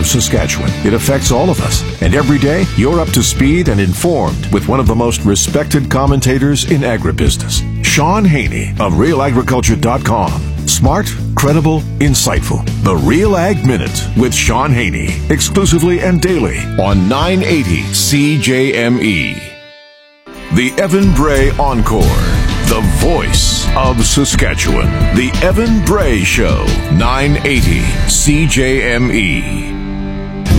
of Saskatchewan. It affects all of us. And every day, you're up to speed and informed with one of the most respected commentators in agribusiness, Shaun Haney of RealAgriculture.com. Smart, credible, insightful. The Real Ag Minute with Shaun Haney, exclusively and daily on 980 CJME. The Evan Bray Encore, the voice of Saskatchewan. The Evan Bray Show, 980 CJME.